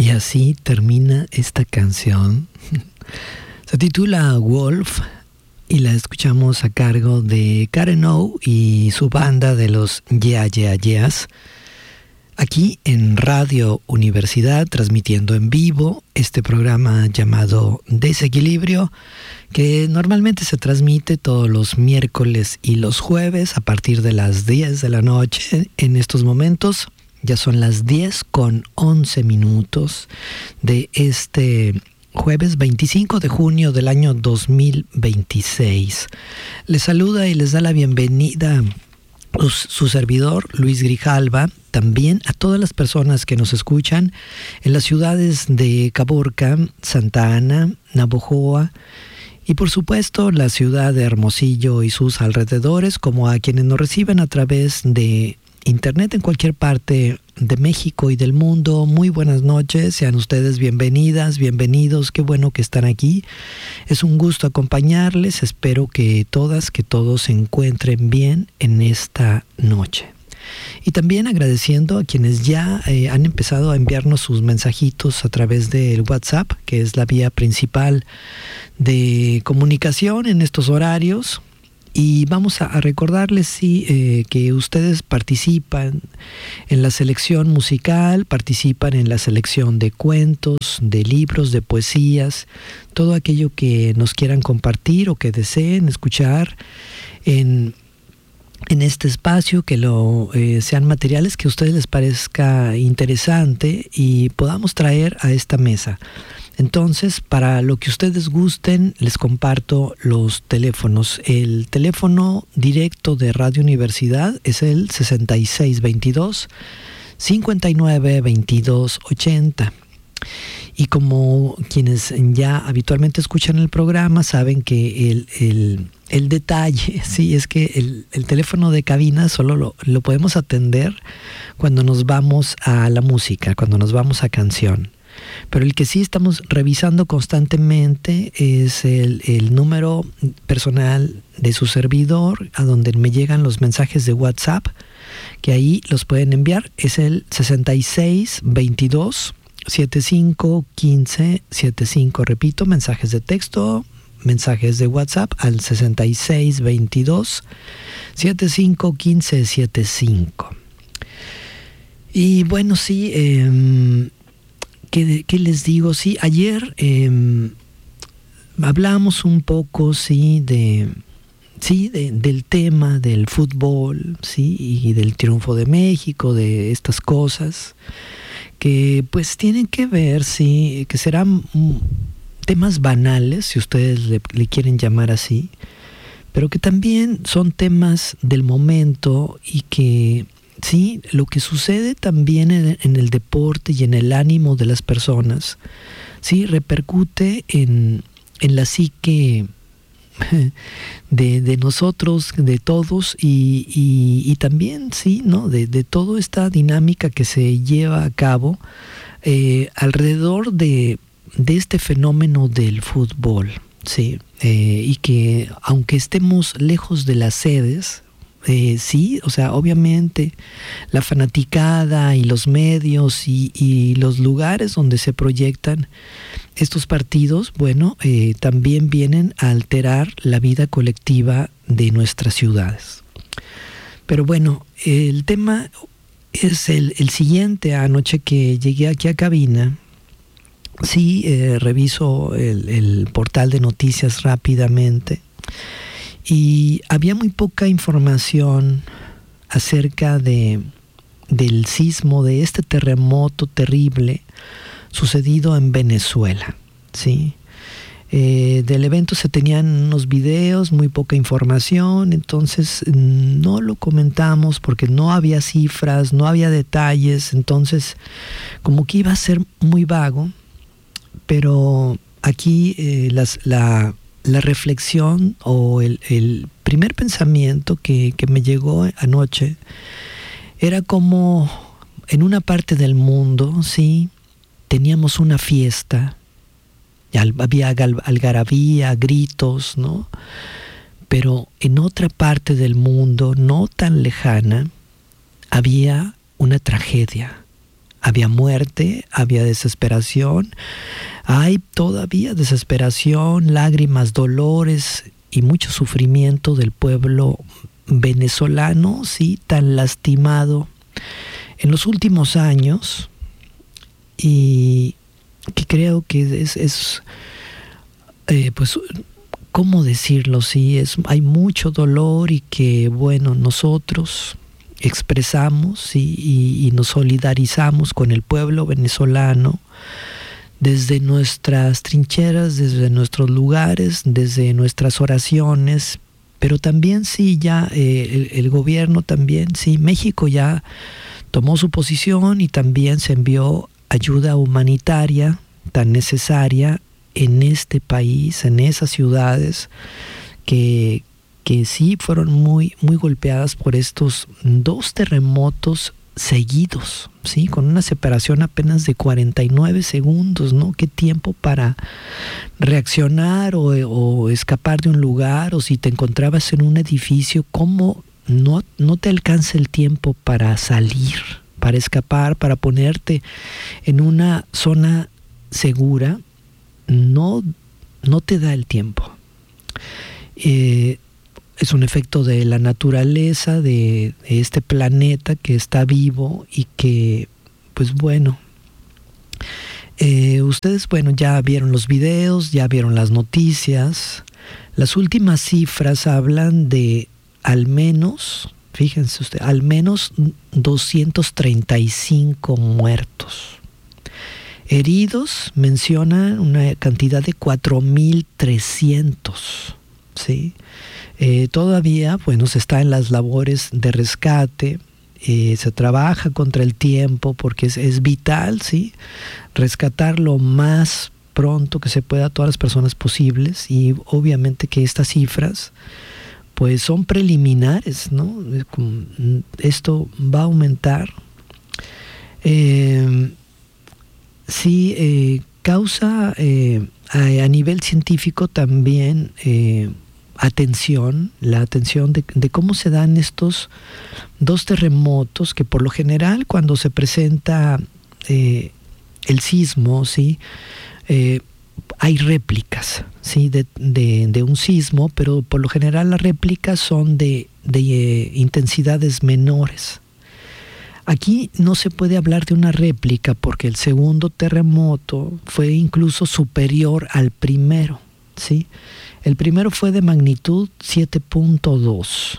Y así termina esta canción. Se titula Wolf y la escuchamos a cargo de Karen O y su banda de los Yeah Yeah Yeahs. Aquí en Radio Universidad, transmitiendo en vivo este programa llamado Desequilibrio, que normalmente se transmite todos los miércoles y los jueves a partir de las 10 de la noche. En estos momentos ya son las 10:11 de este jueves 25 de junio del año 2026. Les saluda y les da la bienvenida su servidor, Luis Grijalva, también a todas las personas que nos escuchan en las ciudades de Caborca, Santa Ana, Navojoa y por supuesto la ciudad de Hermosillo y sus alrededores, como a quienes nos reciben a través de Internet en cualquier parte de México y del mundo. Muy buenas noches, sean ustedes bienvenidas, bienvenidos, qué bueno que están aquí. Es un gusto acompañarles, espero que todas, que todos se encuentren bien en esta noche. Y también agradeciendo a quienes ya han empezado a enviarnos sus mensajitos a través del WhatsApp, que es la vía principal de comunicación en estos horarios. Y vamos a recordarles que ustedes participan en la selección musical, participan en la selección de cuentos, de libros, de poesías, todo aquello que nos quieran compartir o que deseen escuchar en este espacio, que sean materiales que a ustedes les parezca interesante y podamos traer a esta mesa. Entonces, para lo que ustedes gusten, les comparto los teléfonos. El teléfono directo de Radio Universidad es el 6622-592280. Y como quienes ya habitualmente escuchan el programa saben que el detalle, sí, es que el teléfono de cabina solo lo podemos atender cuando nos vamos a la música, cuando nos vamos a canción. Pero el que sí estamos revisando constantemente es el número personal de su servidor, a donde me llegan los mensajes de WhatsApp, que ahí los pueden enviar. Es el 6622-751575. Repito, mensajes de texto, mensajes de WhatsApp al 6622-751575. Y bueno, sí, ¿qué les digo? Sí, ayer hablamos un poco, del tema del fútbol, sí, y del triunfo de México, de estas cosas que pues tienen que ver, sí, que serán temas banales, si ustedes le quieren llamar así, pero que también son temas del momento y que sí, lo que sucede también en el deporte y en el ánimo de las personas, sí, repercute en la psique de nosotros, de todos, y también, sí, ¿no? de toda esta dinámica que se lleva a cabo alrededor de este fenómeno del fútbol, sí, y que aunque estemos lejos de las sedes, sí, o sea, obviamente la fanaticada y los medios y los lugares donde se proyectan estos partidos, bueno, también vienen a alterar la vida colectiva de nuestras ciudades. Pero bueno, el tema es el siguiente. Anoche que llegué aquí a cabina, sí, reviso el portal de noticias rápidamente, y había muy poca información acerca del sismo, de este terremoto terrible sucedido en Venezuela, ¿sí? Del evento se tenían unos videos, muy poca información, entonces no lo comentamos porque no había cifras, no había detalles, entonces como que iba a ser muy vago, pero aquí la reflexión o el primer pensamiento que me llegó anoche era como en una parte del mundo, sí, teníamos una fiesta, había algarabía, gritos, ¿no? Pero en otra parte del mundo, no tan lejana, había una tragedia, había muerte, había desesperación, hay todavía desesperación, lágrimas, dolores y mucho sufrimiento del pueblo venezolano, sí, tan lastimado en los últimos años, y que creo que es pues, ¿cómo decirlo? Sí, hay mucho dolor, y que, bueno, nosotros expresamos, ¿sí? y nos solidarizamos con el pueblo venezolano desde nuestras trincheras, desde nuestros lugares, desde nuestras oraciones, pero también sí, ya el gobierno también, sí, México ya tomó su posición y también se envió ayuda humanitaria tan necesaria en este país, en esas ciudades que sí fueron muy, muy golpeadas por estos 2 terremotos seguidos, ¿sí? Con una separación apenas de 49 segundos, ¿no? ¿Qué tiempo para reaccionar o escapar de un lugar? O si te encontrabas en un edificio, ¿cómo no te alcanza el tiempo para salir, para escapar, para ponerte en una zona segura? No te da el tiempo. Es un efecto de la naturaleza, de este planeta que está vivo y que, pues bueno, ustedes, bueno, ya vieron los videos, ya vieron las noticias. Las últimas cifras hablan de al menos, fíjense usted, al menos 235 muertos. Heridos mencionan una cantidad de 4,300, ¿sí? Todavía, bueno, se está en las labores de rescate, se trabaja contra el tiempo porque es vital, ¿sí? Rescatar lo más pronto que se pueda a todas las personas posibles, y obviamente que estas cifras pues son preliminares, ¿no? Esto va a aumentar. Sí, causa a nivel científico también la atención de cómo se dan estos 2 terremotos, que por lo general cuando se presenta el sismo, ¿sí? Hay réplicas, ¿sí? de un sismo, pero por lo general las réplicas son de intensidades menores. Aquí no se puede hablar de una réplica porque el segundo terremoto fue incluso superior al primero, ¿sí? El primero fue de magnitud 7.2,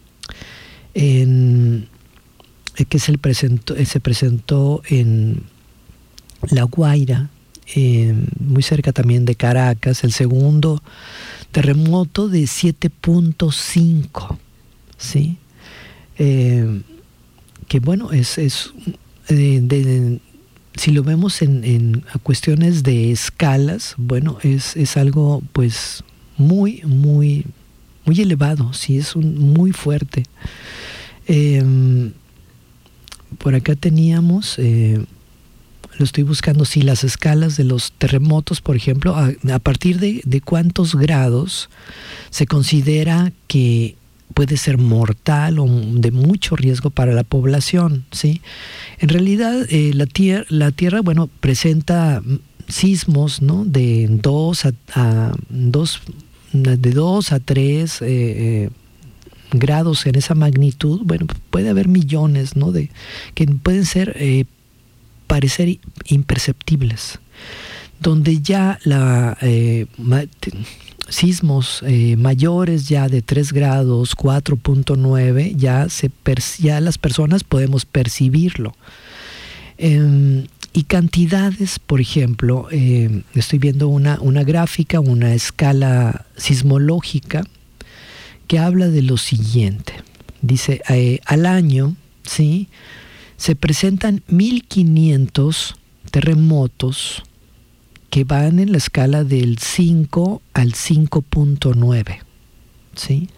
que se presentó en La Guaira, muy cerca también de Caracas. El segundo terremoto de 7.5, ¿sí? Que bueno, si lo vemos en cuestiones de escalas, bueno, es algo pues muy, muy, muy elevado, sí, es muy fuerte. Por acá teníamos, lo estoy buscando, sí, las escalas de los terremotos, por ejemplo, a partir de cuántos grados se considera que puede ser mortal o de mucho riesgo para la población, ¿sí? En realidad, la Tierra, bueno, presenta sismos, ¿no? De 2 a 3 grados en esa magnitud. Bueno, puede haber millones, ¿no? Que pueden parecer imperceptibles, donde ya sismos mayores ya de 3 grados, 4.9, ya las personas podemos percibirlo. Y cantidades, por ejemplo, estoy viendo una gráfica, una escala sismológica que habla de lo siguiente. Dice, al año, ¿sí?, se presentan 1,500 terremotos que van en la escala del 5 al 5.9, ¿sí?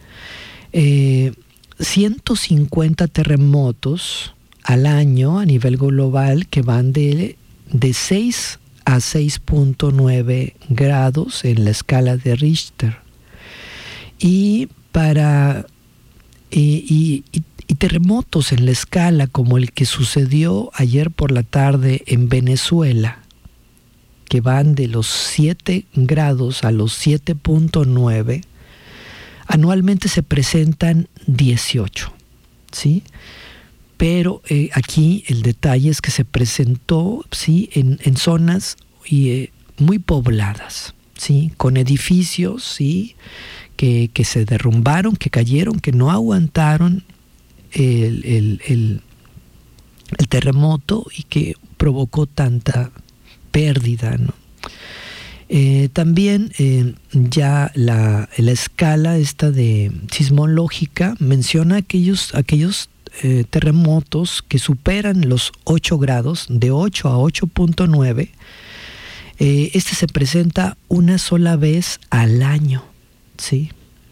150 terremotos al año a nivel global que van de 6 a 6.9 grados en la escala de Richter. Y terremotos en la escala como el que sucedió ayer por la tarde en Venezuela, que van de los 7 grados a los 7.9, anualmente se presentan 18, ¿sí? Pero aquí el detalle es que se presentó, ¿sí?, en zonas muy pobladas, ¿sí?, con edificios, ¿sí?, que se derrumbaron, que cayeron, que no aguantaron el terremoto y que provocó tanta pérdida, ¿no? También ya la escala esta de sismológica menciona aquellos terremotos que superan los 8 grados, de 8 a 8.9. Este se presenta una sola vez al año, ¿sí?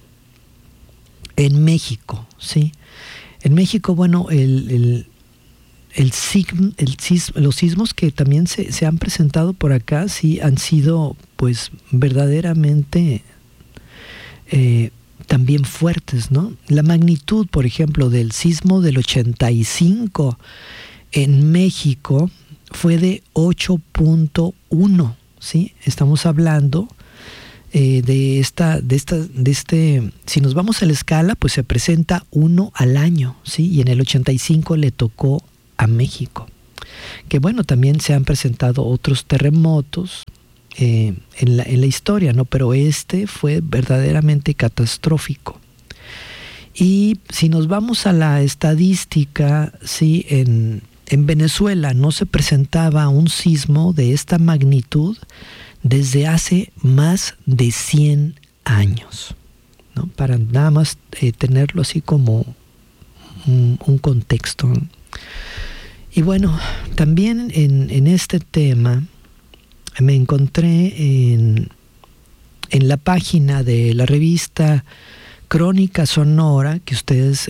En México, ¿sí? En México, bueno, los sismos que también se han presentado por acá, sí han sido pues verdaderamente también fuertes, ¿no? La magnitud, por ejemplo, del sismo del 85 en México fue de 8.1, ¿sí? Estamos hablando si nos vamos a la escala, pues se presenta uno al año, ¿sí? Y en el 85 le tocó a México. Que bueno, también se han presentado otros terremotos en la historia, ¿no? Pero este fue verdaderamente catastrófico. Y si nos vamos a la estadística, ¿sí?, en Venezuela no se presentaba un sismo de esta magnitud desde hace más de 100 años, ¿no? Para nada más tenerlo así como un contexto, ¿no? Y bueno, también en este tema me encontré en la página de la revista Crónica Sonora, que ustedes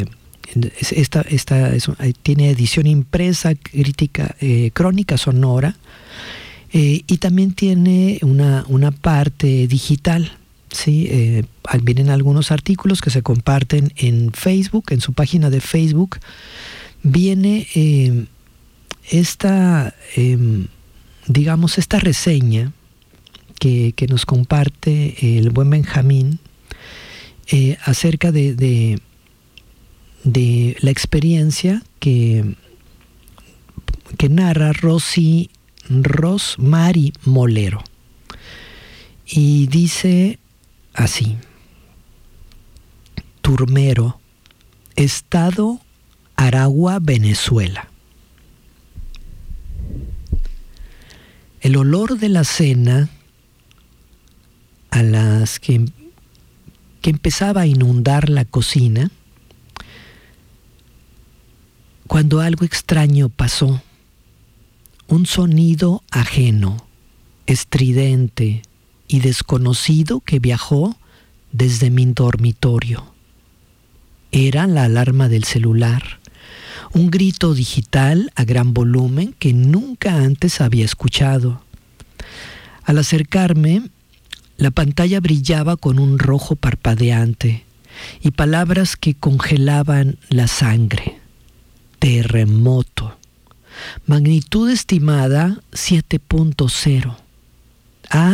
tiene edición impresa, crítica, Crónica Sonora, y también tiene una parte digital, ¿sí? Vienen algunos artículos que se comparten en Facebook, en su página de Facebook. Viene esta reseña que nos comparte el buen Benjamín acerca de la experiencia que narra Rosmary Molero. Y dice así: Turmero, Estado Aragua, Venezuela. El olor de la cena a las que empezaba a inundar la cocina, cuando algo extraño pasó, un sonido ajeno, estridente y desconocido que viajó desde mi dormitorio. Era la alarma del celular, un grito digital a gran volumen que nunca antes había escuchado. Al acercarme, la pantalla brillaba con un rojo parpadeante y palabras que congelaban la sangre. Terremoto. Magnitud estimada 7.0 a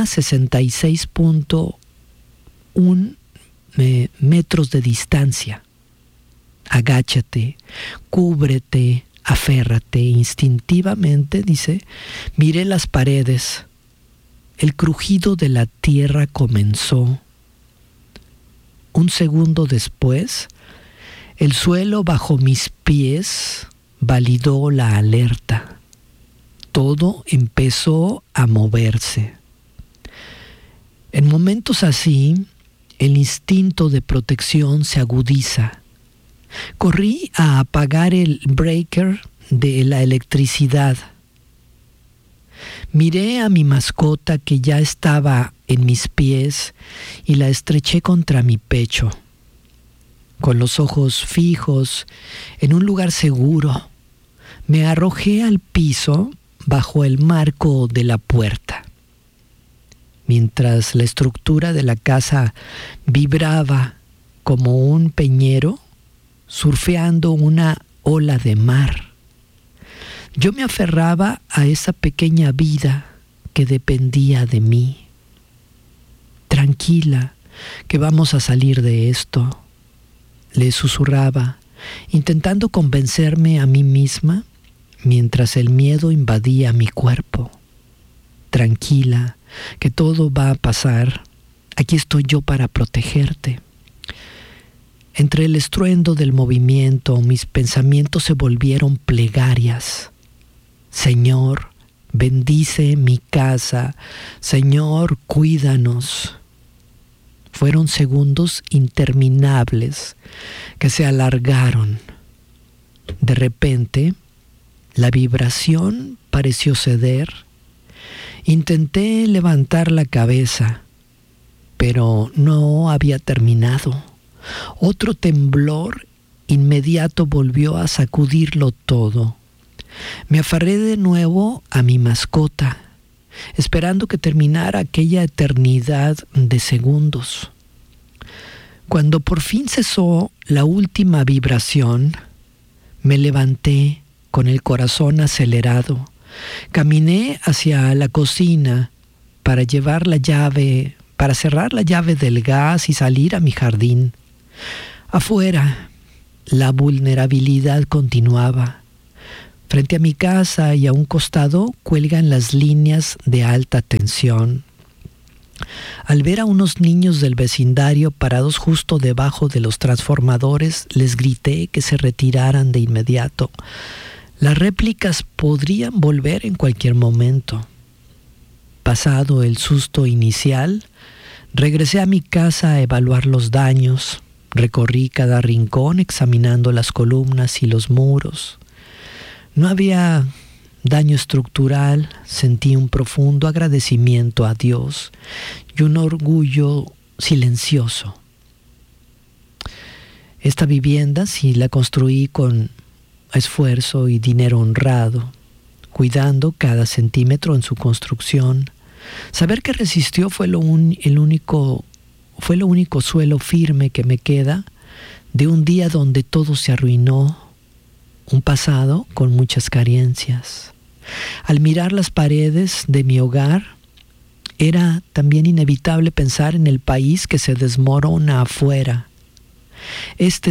66.1 metros de distancia. Agáchate, cúbrete, aférrate. Instintivamente, dice, miré las paredes. El crujido de la tierra comenzó. Un segundo después, el suelo bajo mis pies validó la alerta. Todo empezó a moverse. En momentos así, el instinto de protección se agudiza. Corrí a apagar el breaker de la electricidad. Miré a mi mascota que ya estaba en mis pies y la estreché contra mi pecho. Con los ojos fijos en un lugar seguro, me arrojé al piso bajo el marco de la puerta. Mientras la estructura de la casa vibraba como un peñero, surfeando una ola de mar. Yo me aferraba a esa pequeña vida que dependía de mí. Tranquila, que vamos a salir de esto, le susurraba, intentando convencerme a mí misma mientras el miedo invadía mi cuerpo. Tranquila, que todo va a pasar. Aquí estoy yo para protegerte. Entre el estruendo del movimiento, mis pensamientos se volvieron plegarias. Señor, bendice mi casa. Señor, cuídanos. Fueron segundos interminables que se alargaron. De repente, la vibración pareció ceder. Intenté levantar la cabeza, pero no había terminado. Otro temblor inmediato volvió a sacudirlo todo. Me aferré de nuevo a mi mascota, esperando que terminara aquella eternidad de segundos. Cuando por fin cesó la última vibración, me levanté con el corazón acelerado. Caminé hacia la cocina para llevar la llave, para cerrar la llave del gas y salir a mi jardín. Afuera, la vulnerabilidad continuaba. Frente a mi casa y a un costado cuelgan las líneas de alta tensión. Al ver a unos niños del vecindario parados justo debajo de los transformadores, les grité que se retiraran de inmediato. Las réplicas podrían volver en cualquier momento. Pasado el susto inicial, regresé a mi casa a evaluar los daños. Recorrí cada rincón examinando las columnas y los muros. No había daño estructural. Sentí un profundo agradecimiento a Dios y un orgullo silencioso. Esta vivienda sí la construí con esfuerzo y dinero honrado, cuidando cada centímetro en su construcción. Saber que resistió fue lo único suelo firme que me queda de un día donde todo se arruinó, un pasado con muchas carencias. Al mirar las paredes de mi hogar, era también inevitable pensar en el país que se desmorona afuera. Este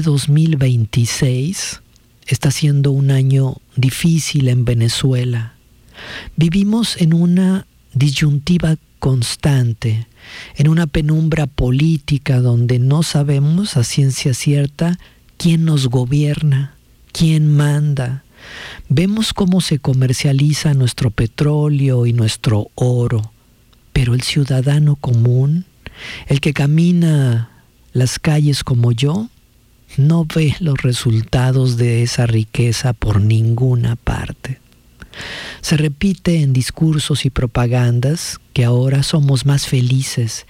2026 está siendo un año difícil en Venezuela. Vivimos en una disyuntiva constante, en una penumbra política donde no sabemos a ciencia cierta quién nos gobierna, quién manda. Vemos cómo se comercializa nuestro petróleo y nuestro oro, pero el ciudadano común, el que camina las calles como yo, no ve los resultados de esa riqueza por ninguna parte. Se repite en discursos y propagandas que ahora somos más felices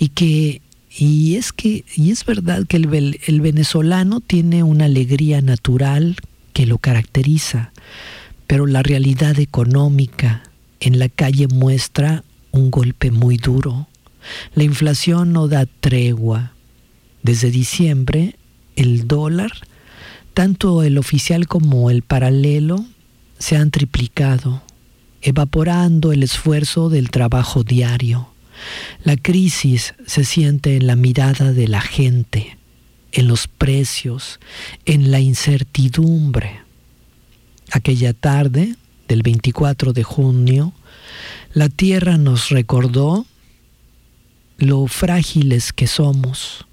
y es verdad que el venezolano tiene una alegría natural que lo caracteriza, pero la realidad económica en la calle muestra un golpe muy duro. La inflación no da tregua. Desde diciembre, el dólar, tanto el oficial como el paralelo, se han triplicado, evaporando el esfuerzo del trabajo diario. La crisis se siente en la mirada de la gente, en los precios, en la incertidumbre. Aquella tarde del 24 de junio, la tierra nos recordó lo frágiles que somos.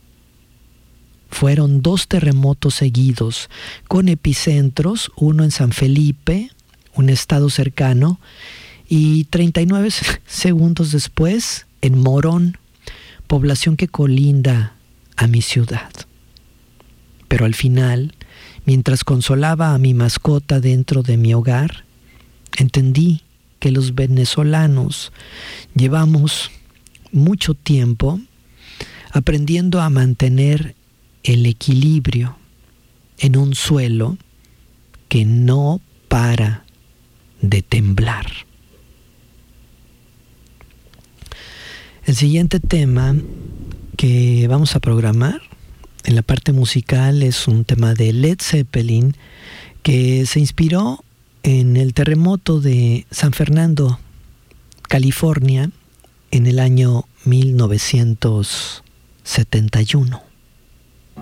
Fueron 2 terremotos seguidos, con epicentros, uno en San Felipe, un estado cercano, y 39 segundos después en Morón, población que colinda a mi ciudad. Pero al final, mientras consolaba a mi mascota dentro de mi hogar, entendí que los venezolanos llevamos mucho tiempo aprendiendo a mantener el equilibrio en un suelo que no para de temblar. El siguiente tema que vamos a programar en la parte musical es un tema de Led Zeppelin que se inspiró en el terremoto de San Fernando, California, en el año 1971.